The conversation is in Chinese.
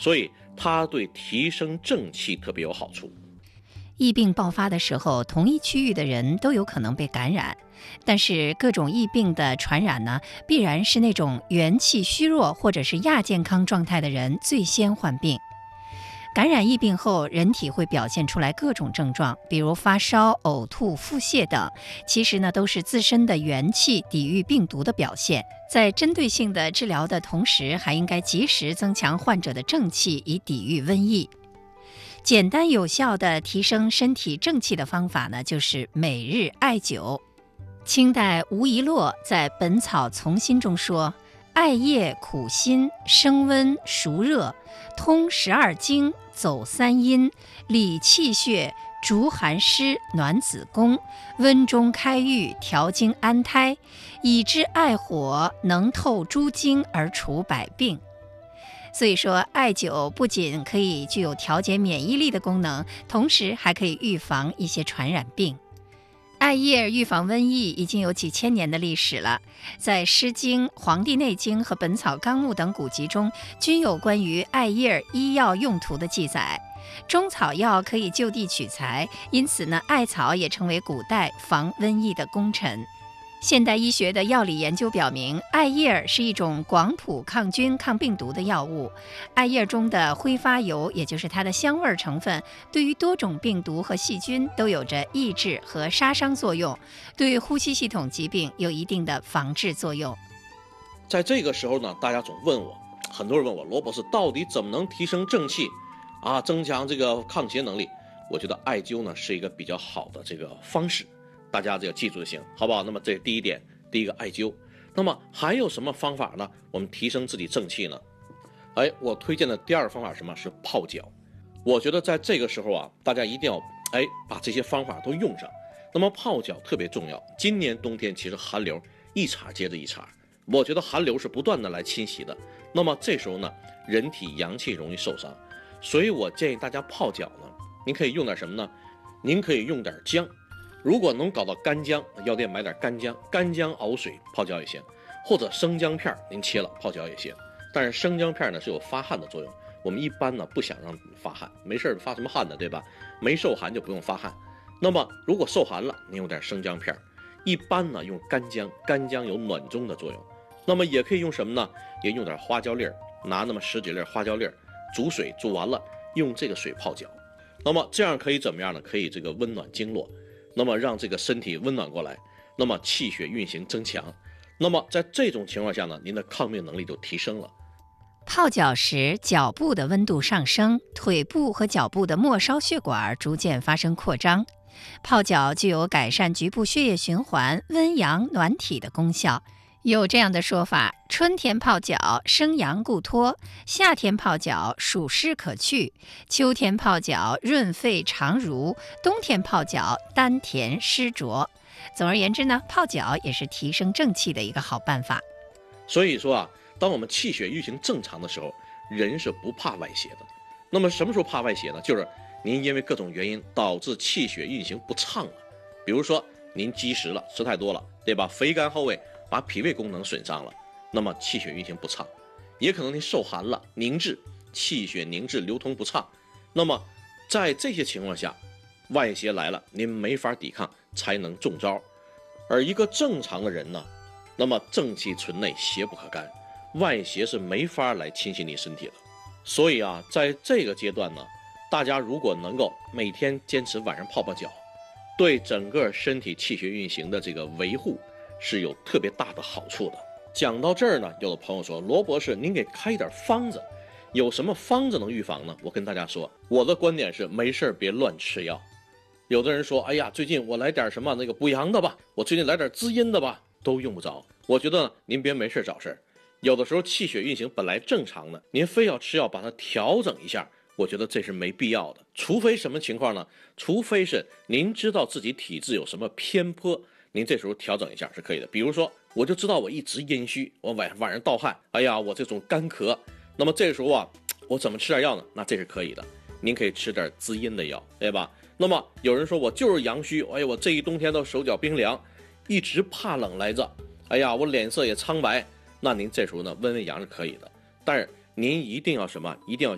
所以它对提升正气特别有好处。 疫病爆发的时候，同一区域的人都有可能被感染，但是各种疫病的传染呢，必然是那种元气虚弱或者是亚健康状态的人最先患病。感染疫病后，人体会表现出来各种症状，比如发烧、呕吐、腹泻等，其实呢都是自身的元气抵御病毒的表现。在针对性的治疗的同时，还应该及时增强患者的正气，以抵御瘟疫。简单有效的提升身体正气的方法呢，就是每日艾灸。清代吴仪洛在《本草从心》中说：艾叶苦辛，升温熟热，通12经，走3阴，理气血，逐寒湿，暖子宫，温中开郁，调经安胎，以之艾火，能透诸经而除百病。所以说，艾灸不仅可以具有调节免疫力的功能，同时还可以预防一些传染病。艾叶预防瘟疫已经有几千年的历史了，在《诗经》《黄帝内经》和《本草纲目》等古籍中，均有关于艾叶医药用途的记载。中草药可以就地取材，因此呢，艾草也成为古代防瘟疫的功臣。现代医学的药理研究表明，艾叶是一种广谱抗菌抗病毒的药物。艾叶中的挥发油，也就是它的香味成分，对于多种病毒和细菌都有着抑制和杀伤作用，对呼吸系统疾病有一定的防治作用。 在这个时候呢，大家总问我，很多人问我，罗博士到底怎么能提升正气啊，增强这个抗邪能力？我觉得艾灸呢是一个比较好的这个方式。大家这个记住就行，好不好？那么这是第一点，第一个艾灸。那么还有什么方法呢？我们提升自己正气呢？我推荐的第二个方法是什么？是泡脚。我觉得在这个时候啊，大家一定要把这些方法都用上。那么泡脚特别重要。今年冬天其实寒流一茬接着一茬，我觉得寒流是不断的来侵袭的。那么这时候呢，人体阳气容易受伤，所以我建议大家泡脚呢，您可以用点什么呢？您可以用点姜。如果能搞到干姜，药店买点干姜熬水泡脚也行，或者生姜片您切了泡脚也行。但是生姜片呢是有发汗的作用，我们一般呢不想让发汗，没事发什么汗呢，对吧？没受寒就不用发汗。那么如果受寒了，您用点生姜片，一般呢用干姜，干姜有暖中的作用。那么也可以用什么呢？也用点花椒粒，拿那么10几粒花椒粒，煮水煮完了，用这个水泡脚。那么这样可以怎么样呢？可以这个温暖经络。那么让这个身体温暖过来，那么气血运行增强，那么在这种情况下呢，您的抗病能力就提升了。 泡脚时，脚部的温度上升，腿部和脚部的末梢血管逐渐发生扩张。泡脚具有改善局部血液循环、温阳暖体的功效。有这样的说法：春天泡脚，生阳固脱；夏天泡脚，暑湿可去；秋天泡脚，润肺肠濡；冬天泡脚，丹田湿浊。总而言之呢，泡脚也是提升正气的一个好办法。 所以说啊，当我们气血运行正常的时候，人是不怕外邪的。那么什么时候怕外邪呢？就是您因为各种原因导致气血运行不畅了，比如说您积食了，吃太多了，对吧？肥甘厚味把脾胃功能损伤了，那么气血运行不畅。也可能您受寒了，凝滞，气血凝滞流通不畅。那么在这些情况下，外邪来了，您没法抵抗，才能中招。而一个正常的人呢，那么正气存内，邪不可干，外邪是没法来侵袭你身体的。所以啊，在这个阶段呢，大家如果能够每天坚持晚上泡泡脚，对整个身体气血运行的这个维护是有特别大的好处的。讲到这儿呢，有的朋友说，罗博士您给开一点方子，有什么方子能预防呢？我跟大家说，我的观点是没事别乱吃药。有的人说，哎呀，最近我来点什么那个补阳的吧，我最近来点滋阴的吧，都用不着。我觉得您别没事找事儿，有的时候气血运行本来正常的，您非要吃药把它调整一下，我觉得这是没必要的。除非什么情况呢？除非是您知道自己体质有什么偏颇，您这时候调整一下是可以的。比如说，我就知道我一直阴虚，我晚上盗汗，哎呀，我这种干咳，那么这个时候啊，我怎么吃点药呢？那这是可以的，您可以吃点滋阴的药，对吧？那么有人说我就是阳虚，哎呀，我这一冬天都手脚冰凉，一直怕冷来着，哎呀，我脸色也苍白，那您这时候呢温温阳是可以的。但是您一定要什么？一定要